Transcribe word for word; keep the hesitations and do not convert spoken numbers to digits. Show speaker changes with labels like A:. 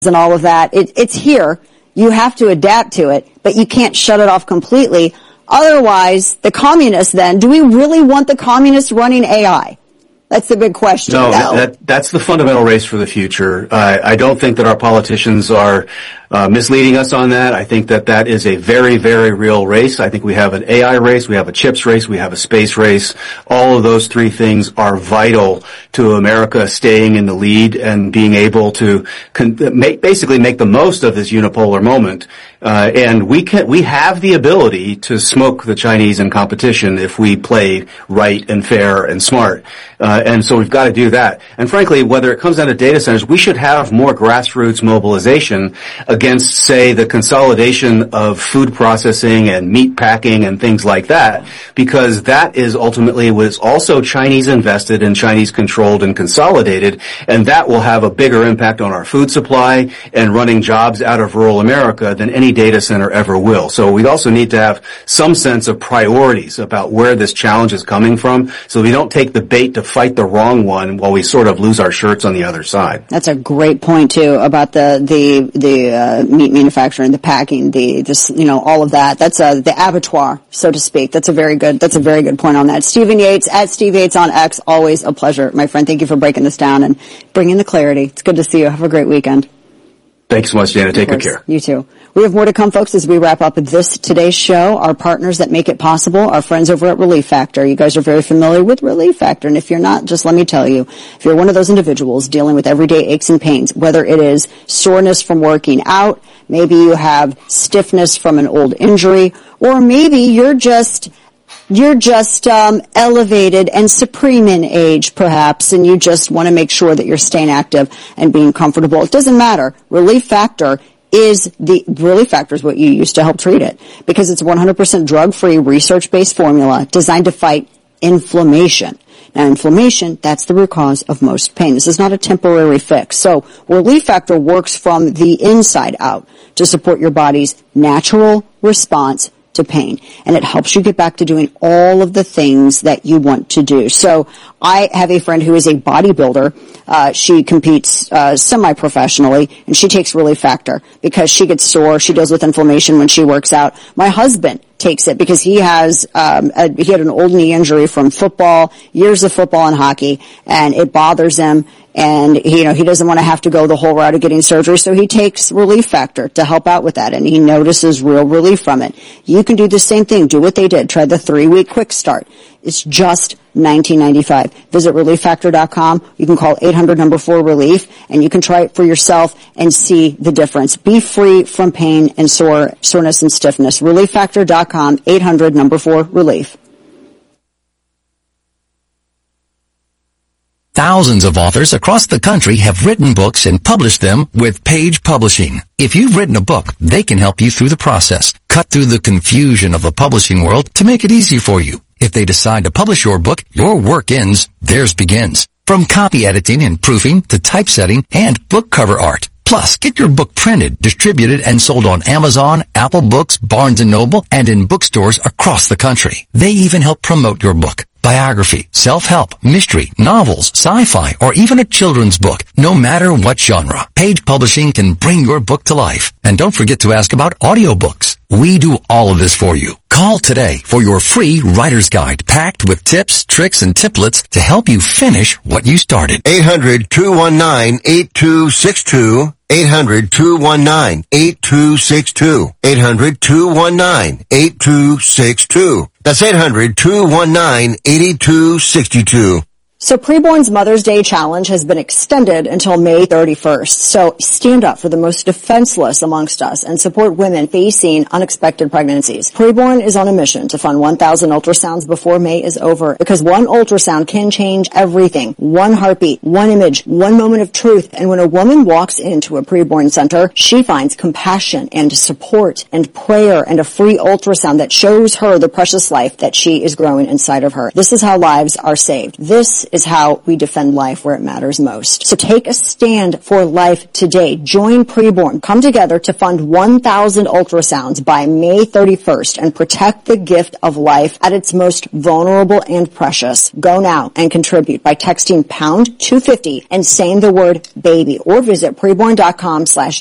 A: and all of that. It, it's here. You have to adapt to it, but you can't shut it off completely. Otherwise, the communists then, do we really want the communists running A I? That's the big question.
B: No, that, that's the fundamental race for the future. Uh, I don't think that our politicians are uh, misleading us on that. I think that that is a very, very real race. I think we have an A I race, we have a chips race, we have a space race. All of those three things are vital to America staying in the lead and being able to con- make, basically make the most of this unipolar moment. Uh, and we can, we have the ability to smoke the Chinese in competition if we play right and fair and smart. Uh, and so we've got to do that. And frankly, whether it comes down to data centers, we should have more grassroots mobilization against, say, the consolidation of food processing and meat packing and things like that, because that is ultimately what is also Chinese invested and Chinese controlled and consolidated, and that will have a bigger impact on our food supply and running jobs out of rural America than any data center ever will. So we also need to have some sense of priorities about where this challenge is coming from, so we don't take the bait to fight the wrong one while we sort of lose our shirts on the other side.
A: That's a great point too about the the the uh, meat manufacturing, the packing, the this you know all of that. That's uh, the abattoir, so to speak. That's a very good. That's a very good point on that. Stephen Yates at Steve Yates on X. Always a pleasure, my friend. Thank you for breaking this down and bringing the clarity. It's good to see you. Have a great weekend.
B: Thanks so much, Jana. Take good care.
A: You too. We have more to come, folks, as we wrap up this today's show. Our partners that make it possible, our friends over at Relief Factor. You guys are very familiar with Relief Factor, and if you're not, just let me tell you, if you're one of those individuals dealing with everyday aches and pains, whether it is soreness from working out, maybe you have stiffness from an old injury, or maybe you're just You're just um, elevated and supreme in age, perhaps, and you just want to make sure that you're staying active and being comfortable. It doesn't matter. Relief Factor is the Relief Factor is what you use to help treat it, because it's a one hundred percent drug-free, research-based formula designed to fight inflammation. Now, inflammation, that's the root cause of most pain. This is not a temporary fix. So, Relief Factor works from the inside out to support your body's natural response to pain, and it helps you get back to doing all of the things that you want to do. So I have a friend who is a bodybuilder. Uh, she competes uh, semi-professionally, and she takes Relief Factor because she gets sore. She deals with inflammation when she works out. My husband takes it because he has um, a, he had an old knee injury from football, years of football and hockey, and it bothers him. And, you know, he doesn't want to have to go the whole route of getting surgery, so he takes Relief Factor to help out with that, and he notices real relief from it. You can do the same thing. Do what they did. Try the three-week quick start. It's just nineteen ninety-five. Visit relief factor dot com. You can call eight hundred number four relief, and you can try it for yourself and see the difference. Be free from pain and sore, soreness and stiffness. relief factor dot com, eight hundred number four relief.
C: Thousands of authors across the country have written books and published them with Page Publishing. If you've written a book, they can help you through the process. Cut through the confusion of the publishing world to make it easy for you. If they decide to publish your book, your work ends, theirs begins. From copy editing and proofing to typesetting and book cover art. Plus, get your book printed, distributed, and sold on Amazon, Apple Books, Barnes and Noble, and in bookstores across the country. They even help promote your book. Biography, self-help, mystery, novels, sci-fi, or even a children's book. No matter what genre, Page Publishing can bring your book to life. And don't forget to ask about audiobooks. We do all of this for you. Call today for your free writer's guide packed with tips, tricks, and templates to help you finish what you started.
D: eight hundred, two one nine, eight two six two. eight hundred, two one nine, eight two six two. eight hundred, two one nine, eight two six two. That's eight hundred, two one nine, eight two six two.
A: So Preborn's Mother's Day Challenge has been extended until May thirty-first. So stand up for the most defenseless amongst us and support women facing unexpected pregnancies. Preborn is on a mission to fund one thousand ultrasounds before May is over, because one ultrasound can change everything. One heartbeat, one image, one moment of truth. And when a woman walks into a Preborn center, she finds compassion and support and prayer and a free ultrasound that shows her the precious life that she is growing inside of her. This is how lives are saved. This is how we defend life where it matters most. So take a stand for life today. Join Preborn. Come together to fund one thousand ultrasounds by May thirty-first and protect the gift of life at its most vulnerable and precious. Go now and contribute by texting pound two fifty and saying the word baby, or visit preborn.com slash